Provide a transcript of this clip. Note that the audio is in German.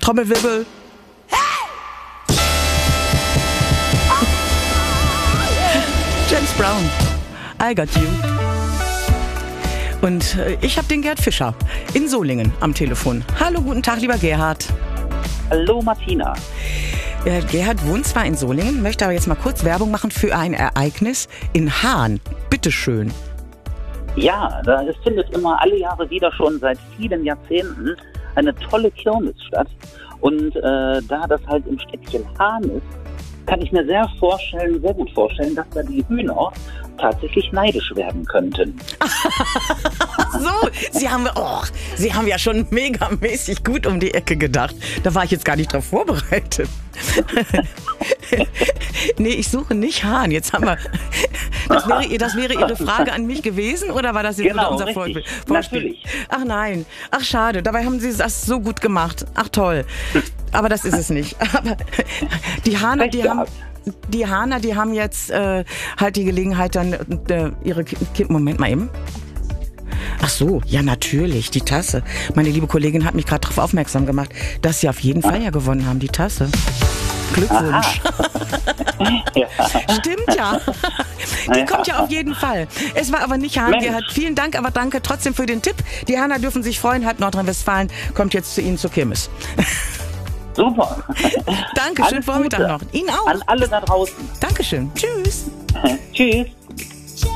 Trommelwirbel. James Brown, I Got You. Und ich habe den Gerd Fischer in Solingen am Telefon. Hallo, guten Tag, lieber Gerhard. Hallo Martina. Gerhard wohnt zwar in Solingen, möchte aber jetzt mal kurz Werbung machen für ein Ereignis in Hahn. Bitteschön. Ja, es findet immer alle Jahre wieder schon seit vielen Jahrzehnten eine tolle Kirmes statt. Und da das halt im Städtchen Hahn ist, kann ich mir sehr gut vorstellen, dass da die Hühner tatsächlich neidisch werden könnten. So, Sie haben ja schon megamäßig gut um die Ecke gedacht. Da war ich jetzt gar nicht drauf vorbereitet. Nee, ich suche nicht Hahn. Jetzt haben wir. Das wäre Ihre Frage an mich gewesen, oder war das jetzt Genau, unser richtig. Vorspiel? Natürlich. Ach nein. Ach schade. Dabei haben Sie das so gut gemacht. Ach toll. Aber das ist es nicht. Aber die Hahner, die haben jetzt halt die Gelegenheit, dann ihre Moment mal eben. Ach so, ja natürlich, die Tasse. Meine liebe Kollegin hat mich gerade darauf aufmerksam gemacht, dass Sie auf jeden Fall ja gewonnen haben, die Tasse. Glückwunsch. Ja. Stimmt ja. Die kommt ja auf jeden Fall. Es war aber nicht Hahn, Gerhard. Vielen Dank, aber danke trotzdem für den Tipp. Die Hahner dürfen sich freuen, halb Nordrhein-Westfalen kommt jetzt zu Ihnen zur Kirmes. Super. Danke, schönen Vormittag noch. Ihnen auch. An alle da draußen. Dankeschön. Tschüss. Tschüss.